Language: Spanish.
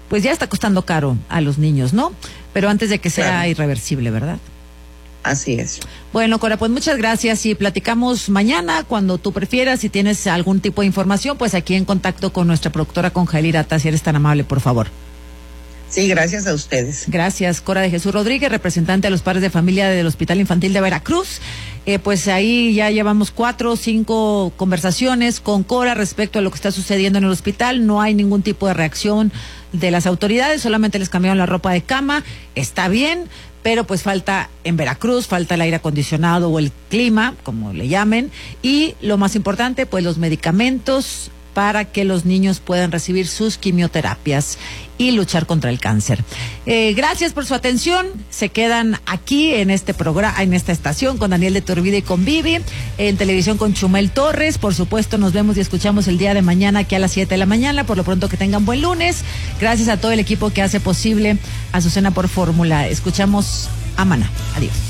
pues ya está costando caro a los niños, ¿no? Pero antes de que sea irreversible, ¿verdad? Así es. Bueno, Cora, pues muchas gracias y platicamos mañana cuando tú prefieras. Si tienes algún tipo de información, pues aquí en contacto con nuestra productora Conjalirata, si eres tan amable, por favor. Sí, gracias a ustedes. Gracias, Cora de Jesús Rodríguez, representante de los padres de familia del Hospital Infantil de Veracruz. Pues ahí ya llevamos 4 o 5 conversaciones con Cora respecto a lo que está sucediendo en el hospital. No hay ningún tipo de reacción de las autoridades, solamente les cambiaron la ropa de cama. Está bien, pero pues falta en Veracruz, falta el aire acondicionado o el clima, como le llamen. Y lo más importante, pues los medicamentos para que los niños puedan recibir sus quimioterapias y luchar contra el cáncer. Gracias por su atención. Se quedan aquí en este programa, en esta estación, con Daniel de Iturbide y con Vivi, en televisión con Chumel Torres. Por supuesto, nos vemos y escuchamos el día de mañana aquí a las 7 de la mañana. Por lo pronto, que tengan buen lunes. Gracias a todo el equipo que hace posible Azucena por Fórmula. Escuchamos a Maná. Adiós.